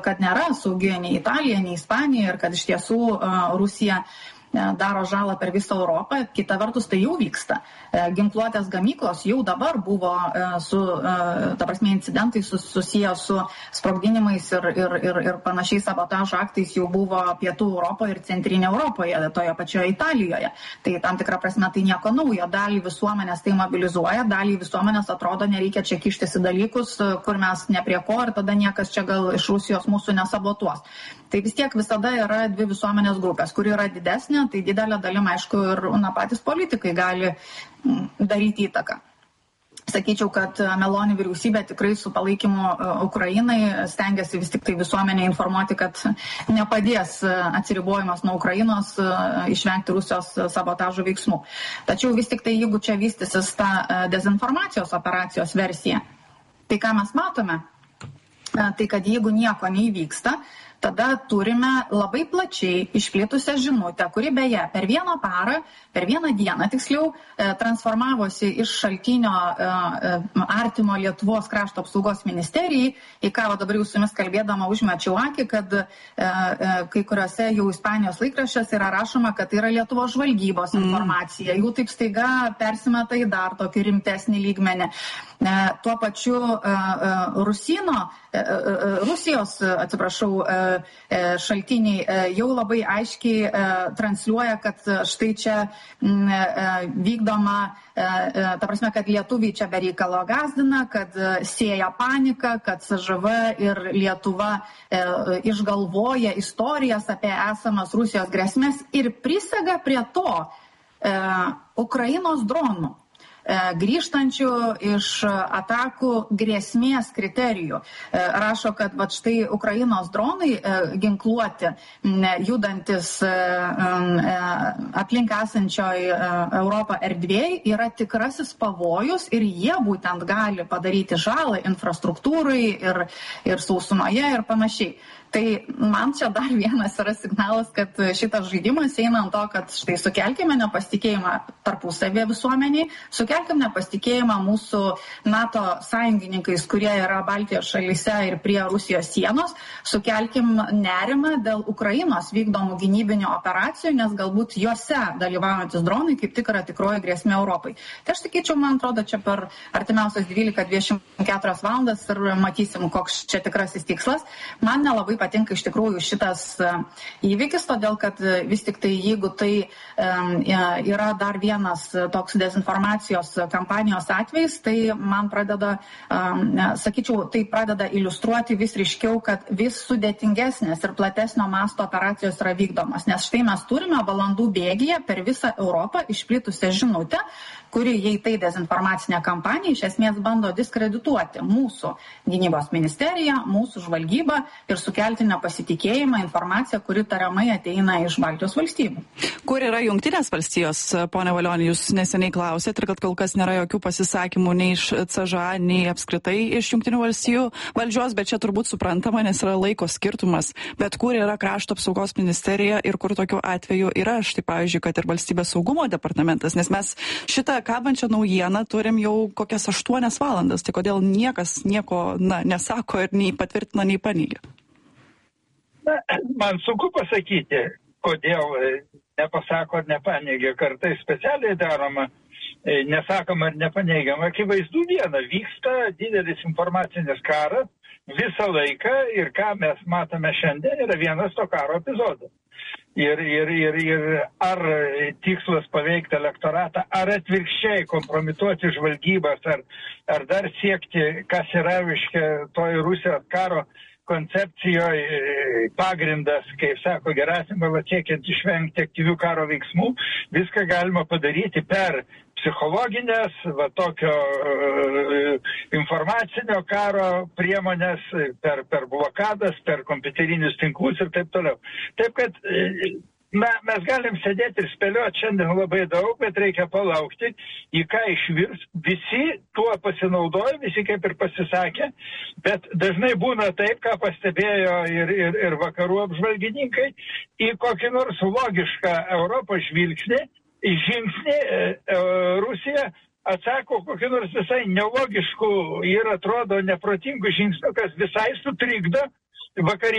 kad nėra saugi nei Italija, nei Ispanija ir kad iš tiesų Rusija daro žalą per visą Europą, kita vertus tai jau vyksta. Ginkluotės gamyklos jau dabar buvo incidentai susiję su sprogdinimais ir panašiais sabotažo aktais jau buvo Pietų Europoje ir Centrinė Europoje, toje pačioje Italijoje. Tai tam tikrą prasme tai nieko naujo. Dalį visuomenės tai mobilizuoja, dalį visuomenės atrodo nereikia čia kištis į dalykus, kur mes ne prie ko ir tada niekas čia gal iš Rusijos mūsų nesabotuos. Tai vis tiek visada yra dvi visuomenės grupės, kuri yra didesnė, tai didelė dalim, aišku, ir patys politikai gali daryti įtaką. Sakyčiau, kad Meloni vyriausybė tikrai su palaikymu Ukrainai stengiasi vis tik tai visuomenę informuoti, kad nepadės atsiribojimas nuo Ukrainos išvengti Rusijos sabotažo veiksmų. Tačiau vis tik tai, jeigu čia vystysis ta dezinformacijos operacijos versija, tai ką mes matome, tai kad jeigu nieko neįvyksta, tada turime labai plačiai išplitusią žinutę, kuri beje per vieną parą, per vieną dieną tiksliau, transformavosi iš šaltinio artimo Lietuvos krašto apsaugos ministerijai, į ką dabar jau su jumis kalbėdama užmečiau akį, kad kai kuriuose jau Ispanijos laikraščiuose yra rašoma, kad tai yra Lietuvos žvalgybos informacija. Jau taip staiga persimeta į dar tokį rimtesnį lygmenį. Tuo pačiu Rusijos, šaltiniai jau labai aiškiai transliuoja, kad štai čia vykdoma, ta prasme, kad lietuviai čia be reikalo gazdina, kad sėja paniką, kad CŽV ir Lietuva išgalvoja istorijas apie esamas Rusijos grėsmės ir prisega prie to Ukrainos dronų grįžtančių iš atakų grėsmės kriterijų. Rašo, kad štai Ukrainos dronai ginkluoti, judantis aplink esančioj Europą erdvėj, yra tikrasis pavojus ir jie būtent gali padaryti žalą infrastruktūrai ir sausumoje ir panašiai. Tai man čia dar vienas yra signalas, kad šitas žaidimas eina ant to, kad štai sukelkime nepasitikėjimą tarpusavėje visuomeniai, sukelkime nepasitikėjimą mūsų NATO sąjungininkais, kurie yra Baltijos šalyse ir prie Rusijos sienos, sukelkim nerimą dėl Ukrainos vykdomų gynybinių operacijų, nes galbūt juose dalyvaujantis dronai kaip tik yra tikroji grėsmė Europai. Tai aš sakyčiau, man atrodo, čia per artimiausias 12-24 valandas ir matysim, koks čia tikrasis tikslas. Man nelabai patinka iš tikrųjų šitas įvykis, todėl kad vis tik tai, jeigu tai yra dar vienas toks dezinformacijos kampanijos atvejs, tai man pradeda, sakyčiau, tai pradeda iliustruoti vis ryškiau, kad vis sudėtingesnės ir platesnio masto operacijos yra vykdomos. Nes štai mes turime valandų bėgyje per visą Europą išplitusią žinutę, kuri, jei tai dezinformacinė kampanija, iš esmės bando diskredituoti mūsų gynybos ministeriją, mūsų žvalgybą ir sukelti nepasitikėjimą informaciją, kuri tariamai ateina iš Baltijos valstybių. Kur yra Jungtinės valstijos, ponia Valioni, jūs neseniai klausėt ir kad kol kas nėra jokių pasisakymų nei iš CŽA, nei apskritai iš Jungtinių valstijų valdžios, bet čia turbūt suprantama, nes yra laiko skirtumas. Bet kur yra krašto apsaugos ministerija ir kur tokiu atveju yra, štai pavyzdžiui, kad ir valstybės saugumo departamentas, nes mes šitą kabančią naujieną turim jau kokias 8 valandas, tai kodėl niekas nieko nesako ir nei patvirtina, nei paneigia? Man sunku pasakyti, kodėl nepasako ar nepaneigia. Kartais specialiai daroma, nesakoma ar nepaneigiama. Akivaizdu viena, vyksta didelis informacinis karas visą laiką ir ką mes matome šiandien yra vienas to karo epizodas. Ir ar tikslas paveikti elektoratą, ar atvirkščiai kompromituoti žvalgybas, ar dar siekti, kas yra toj Rusijos karo koncepcijoje pagrindas, kaip sako Gerasimovas, siekiant išvengti aktyvių karo veiksmų, viską galima padaryti per psichologinės, tokio informacinio karo priemonės, per blokadas, per kompiuterinius tinklus ir taip toliau. Taip kad mes galim sėdėti ir spėlioti šiandien labai daug, bet reikia palaukti, į ką išvirs. Visi tuo pasinaudoja, visi kaip ir pasisakė, bet dažnai būna taip, ką pastebėjo ir vakarų apžvalgininkai, į kokį nors logišką Europos žingsnį Rusija atsako kokį nors visai nelogiškų ir atrodo neprotingų žingsnių, kas visai sutrikdo vakarį